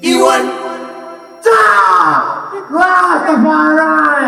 Iwan. Rastafari!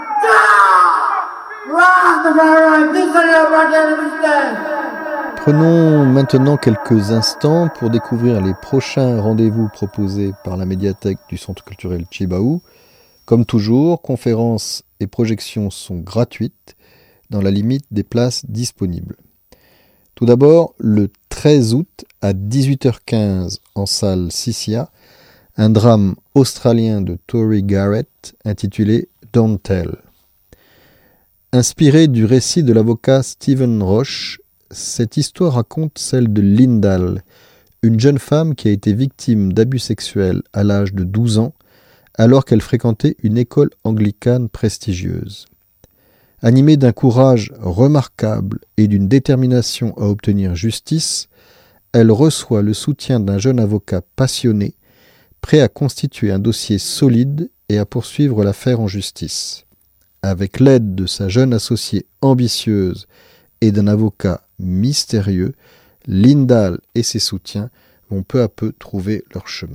Rastafari! This is your brother. Prenons maintenant quelques instants pour découvrir les prochains rendez-vous proposés par la médiathèque du Centre culturel Tjibaou. Comme toujours, conférences et projections sont gratuites dans la limite des places disponibles. Tout d'abord, le 13 août à 18h15 en salle Sissia, un drame australien de Tory Garrett intitulé Don't Tell. Inspiré du récit de l'avocat Stephen Roche, cette histoire raconte celle de Lyndall, une jeune femme qui a été victime d'abus sexuels à l'âge de 12 ans alors qu'elle fréquentait une école anglicane prestigieuse. Animée d'un courage remarquable et d'une détermination à obtenir justice, elle reçoit le soutien d'un jeune avocat passionné, prêt à constituer un dossier solide et à poursuivre l'affaire en justice. Avec l'aide de sa jeune associée ambitieuse et d'un avocat mystérieux, Lyndall et ses soutiens vont peu à peu trouver leur chemin.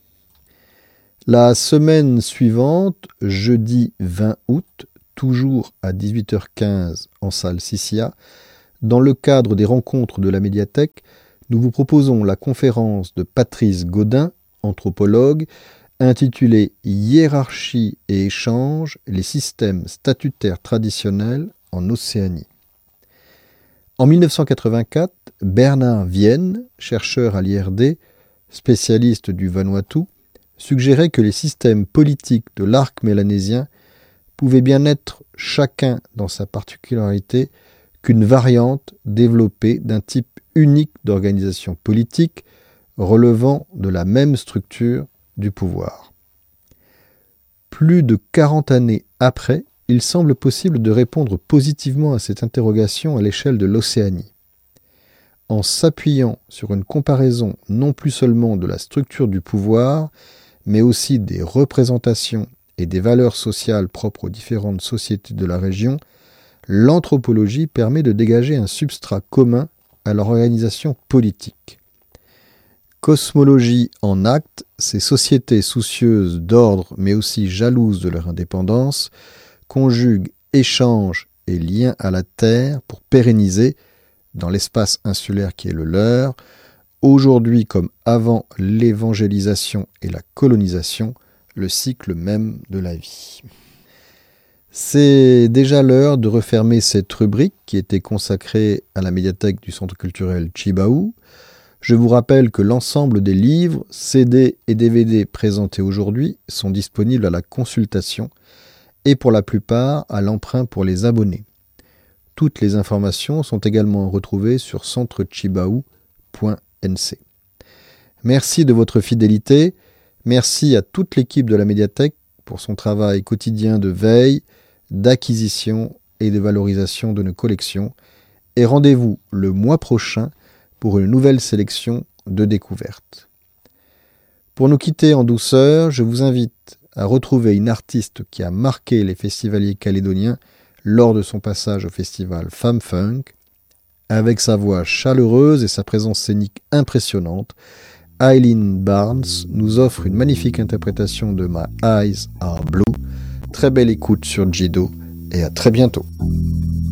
La semaine suivante, jeudi 20 août, toujours à 18h15 en salle Sissia, dans le cadre des rencontres de la médiathèque, nous vous proposons la conférence de Patrice Gaudin, anthropologue, intitulée « Hiérarchie et échange, les systèmes statutaires traditionnels en Océanie ». En 1984, Bernard Vienne, chercheur à l'IRD, spécialiste du Vanuatu, suggérait que les systèmes politiques de l'arc mélanésien pouvaient bien être, chacun dans sa particularité, qu'une variante développée d'un type unique d'organisation politique relevant de la même structure du pouvoir. Plus de 40 années après, il semble possible de répondre positivement à cette interrogation à l'échelle de l'Océanie. En s'appuyant sur une comparaison non plus seulement de la structure du pouvoir, mais aussi des représentations et des valeurs sociales propres aux différentes sociétés de la région, l'anthropologie permet de dégager un substrat commun à leur organisation politique. Cosmologie en acte, ces sociétés soucieuses d'ordre mais aussi jalouses de leur indépendance conjuguent échanges et liens à la terre pour pérenniser, dans l'espace insulaire qui est le leur, aujourd'hui comme avant l'évangélisation et la colonisation, le cycle même de la vie. C'est déjà l'heure de refermer cette rubrique qui était consacrée à la médiathèque du Centre culturel Tjibaou. Je vous rappelle que l'ensemble des livres, CD et DVD présentés aujourd'hui sont disponibles à la consultation et pour la plupart à l'emprunt pour les abonnés. Toutes les informations sont également retrouvées sur centretjibaou.nc. Merci de votre fidélité. Merci à toute l'équipe de la médiathèque pour son travail quotidien de veille, d'acquisition et de valorisation de nos collections. Et rendez-vous le mois prochain pour une nouvelle sélection de découvertes. Pour nous quitter en douceur, je vous invite à retrouver une artiste qui a marqué les festivaliers calédoniens lors de son passage au festival Femme Funk. Avec sa voix chaleureuse et sa présence scénique impressionnante, Eileen Barnes nous offre une magnifique interprétation de My Eyes Are Blue. Très belle écoute sur Jido et à très bientôt.